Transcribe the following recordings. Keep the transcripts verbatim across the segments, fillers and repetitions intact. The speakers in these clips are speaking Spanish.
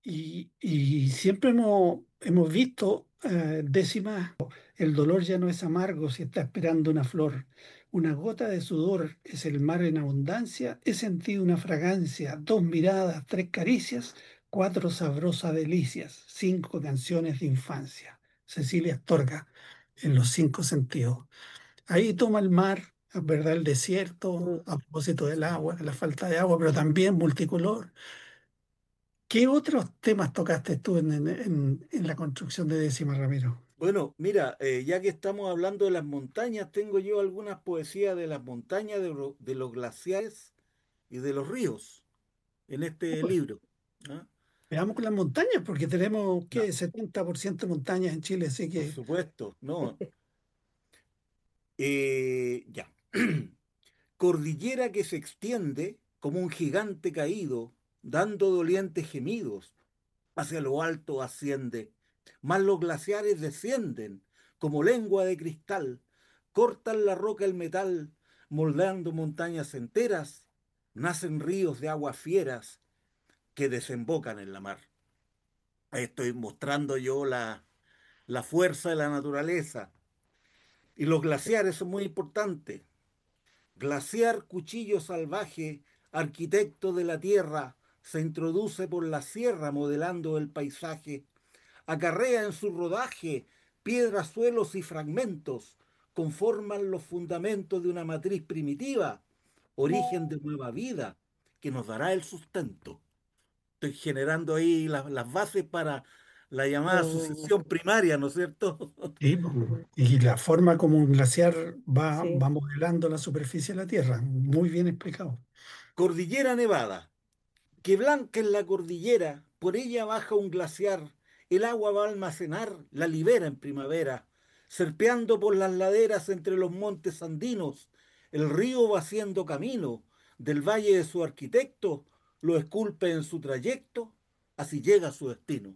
Y, y siempre hemos, hemos visto eh, décimas, el dolor ya no es amargo si está esperando una flor. Una gota de sudor es el mar en abundancia. He sentido una fragancia, dos miradas, tres caricias, cuatro sabrosas delicias, cinco canciones de infancia. Cecilia Astorga, en los cinco sentidos. Ahí toma el mar, ¿verdad? El desierto, Mm. a propósito del agua, la falta de agua, pero también multicolor. ¿Qué otros temas tocaste tú en, en- en- en la construcción de Décima, Ramiro? Bueno, mira, eh, ya que estamos hablando de las montañas, tengo yo algunas poesías de las montañas, de, lo- de los glaciares y de los ríos en Ah, este pues, libro. ¿Ah? veamos con las montañas, porque tenemos, Ya, ¿qué? setenta por ciento montañas en Chile, así por que supuesto, no. Eh, ya. Cordillera que se extiende como un gigante caído, dando dolientes gemidos, hacia lo alto asciende. Mas los glaciares descienden como lengua de cristal, cortan la roca el metal, moldeando montañas enteras, nacen ríos de aguas fieras que desembocan en la mar. Ahí estoy mostrando yo la, la fuerza de la naturaleza. Y los glaciares son muy importantes. Glaciar cuchillo salvaje, arquitecto de la tierra, se introduce por la sierra modelando el paisaje. Acarrea en su rodaje piedras, suelos y fragmentos, conforman los fundamentos de una matriz primitiva, origen de nueva vida que nos dará el sustento. Estoy generando ahí la- las bases para la llamada Mm, sucesión primaria, ¿no es cierto? sí, pues, y la forma como un glaciar va, sí. va modelando la superficie de la Tierra, muy bien explicado. Cordillera Nevada. Que blanca es la cordillera, por ella baja un glaciar, el agua va a almacenar, la libera en primavera, serpeando por las laderas entre los montes andinos, el río va haciendo camino, del valle de su arquitecto, lo esculpe en su trayecto, así llega a su destino.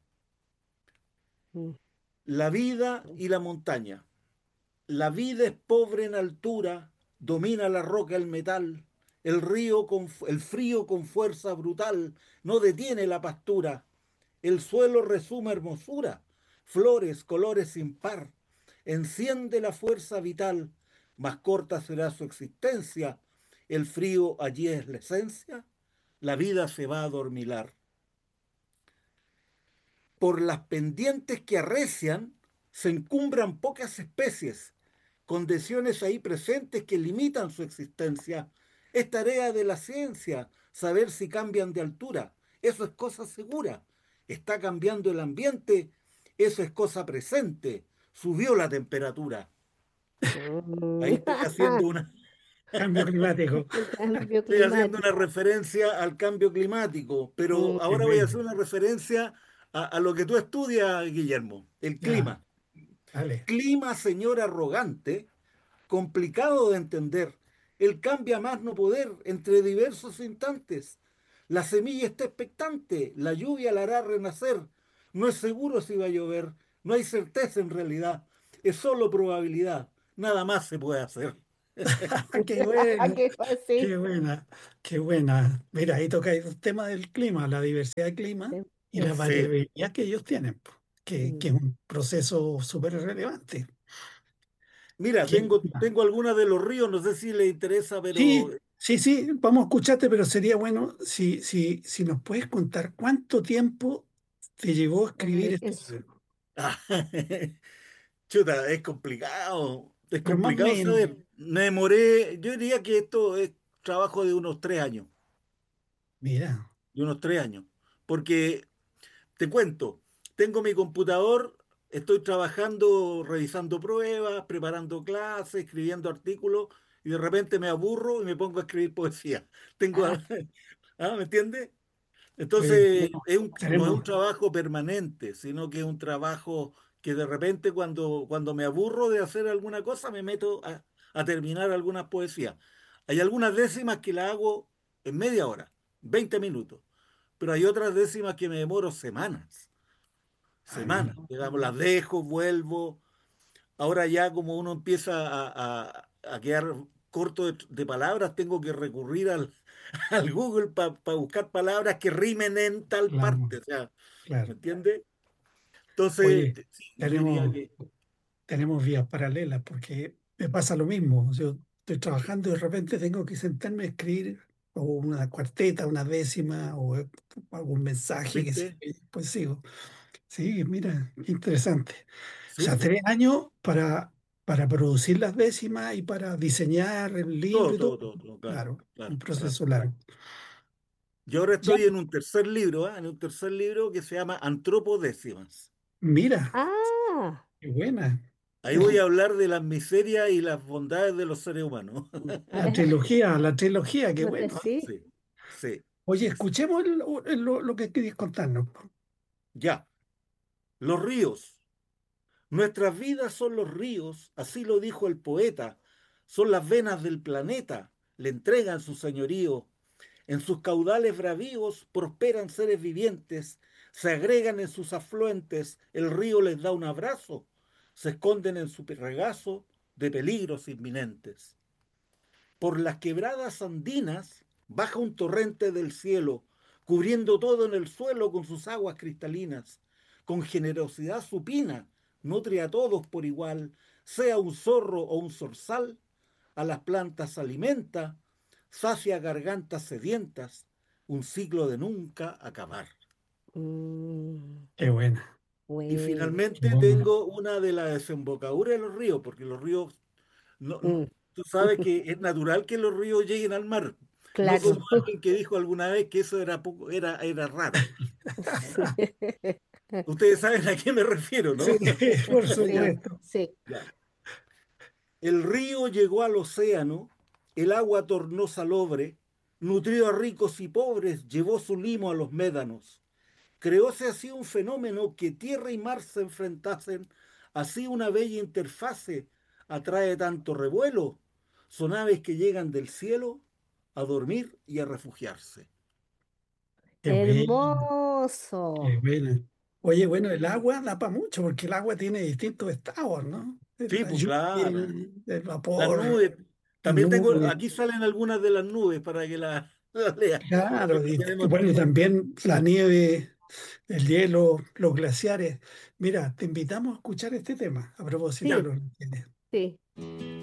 Mm. La vida y la montaña. La vida es pobre en altura, domina la roca el metal, el río con, el frío con fuerza brutal no detiene la pastura, el suelo resuma hermosura, flores, colores sin par, enciende la fuerza vital, más corta será su existencia, el frío allí es la esencia, la vida se va a dormilar. Por las pendientes que arrecian, se encumbran pocas especies, condiciones ahí presentes que limitan su existencia. Es tarea de la ciencia saber si cambian de altura. Eso es cosa segura. Está cambiando el ambiente. Eso es cosa presente. Subió la temperatura. Ahí Mm. estoy haciendo una, Cambio climático. El cambio estoy haciendo una climático. referencia al cambio climático, pero Mm. Qué ahora voy a hacer bueno. una referencia a, a lo que tú estudias, Guillermo, el Ya, clima. dale. Clima, señor arrogante, complicado de entender. Él cambia más no poder entre diversos instantes. La semilla está expectante, la lluvia la hará renacer. No es seguro si va a llover, no hay certeza en realidad, es solo probabilidad, nada más se puede hacer. Qué bueno, Qué fácil. qué buena, qué buena. Mira, ahí toca dos temas del clima, la diversidad de clima Sí. y la Sí, variabilidad que ellos tienen, po, que, Mm. que es un proceso súper relevante. mira, ¿Qué- tengo, tengo algunas de los ríos, no sé si le interesa, pero Sí, sí, sí, vamos a escucharte, pero sería bueno si, si, si nos puedes contar cuánto tiempo te llevó a escribir Ay, este eso. libro. ah, chuta, es complicado, es Pero más o complicado menos, saber. Me demoré, yo diría que esto es trabajo de unos tres años, mira, de unos tres años. Porque te cuento, tengo mi computador, estoy trabajando, revisando pruebas, preparando clases, escribiendo artículos, y de repente me aburro y me pongo a escribir poesía. Tengo, Ah, ¿ah, ¿me entiendes? pues, Entonces, tenemos, es un- no es un tenemos- trabajo permanente, sino que es un trabajo que de repente cuando, cuando me aburro de hacer alguna cosa, me meto a, a terminar algunas poesías. Hay algunas décimas que la hago en media hora, veinte minutos, pero hay otras décimas que me demoro semanas, ah, semanas. mira, Digamos, las dejo, vuelvo. Ahora ya como uno empieza a, a- a quedar corto de, de palabras, tengo que recurrir al, al Google para buscar palabras que rimen en tal Claro, parte. O sea, ¿me claro. entiendes? Entonces, Oye, sí, yo diría tenemos, que, tenemos vías paralelas porque me pasa lo mismo. Yo estoy trabajando y de repente tengo que sentarme a escribir o una cuarteta, una décima o algún mensaje que sí, ¿viste? pues sigo. Sí, mira, qué interesante. O Sí, sea, pues, tres años para, para producir las décimas y para diseñar el libro todo, y todo. todo, todo, todo, claro, Claro, un claro, claro. proceso largo. Yo ahora Ya, estoy en un tercer libro, ¿ah? En un tercer libro que se llama Antropodécimas. mira, Ah, qué buena. Ahí voy a hablar de las miserias y las bondades de los seres humanos. La trilogía, la trilogía, qué bueno. sí. Sí, sí, Oye, sí, sí. escuchemos el- el- lo, lo que querías contarnos. Ya, los ríos. Nuestras vidas son los ríos, así lo dijo el poeta. Son las venas del planeta, le entregan su señorío. En sus caudales bravíos prosperan seres vivientes, se agregan en sus afluentes, el río les da un abrazo, se esconden en su regazo de peligros inminentes. Por las quebradas andinas baja un torrente del cielo, cubriendo todo en el suelo con sus aguas cristalinas. Con generosidad supina, nutre a todos por igual, sea un zorro o un zorzal, a las plantas alimenta, sacia gargantas sedientas, un ciclo de nunca acabar. Mm, Qué buena, Y bueno. qué finalmente buena. tengo una de la desembocadura de los ríos, porque los ríos, no, no- Mm, tú sabes que es natural que los ríos lleguen al mar, no claro. como alguien que dijo alguna vez que eso era poco, era, era raro. Sí. Ustedes saben a qué me refiero, Sí, ¿no? por Sí, supuesto. sí. Ya. El río llegó al océano, el agua tornó salobre, nutrió a ricos y pobres, llevó su limo a los médanos. Creóse así un fenómeno que tierra y mar se enfrentasen, así una bella interfase atrae tanto revuelo. Son aves que llegan del cielo a dormir y a refugiarse. Qué buena, qué Hermoso. buena. Oye, bueno, el agua da para mucho porque el agua tiene distintos estados, ¿no? Sí, La pues lluvia, claro. el Las vapor, nubes, también tengo, nubes. aquí salen algunas de las nubes para que las las leas. Claro, y, y Tenemos, bueno, y también la nieve, el hielo, los glaciares. Mira, te invitamos a escuchar este tema a propósito de Sí, los glaciares. sí.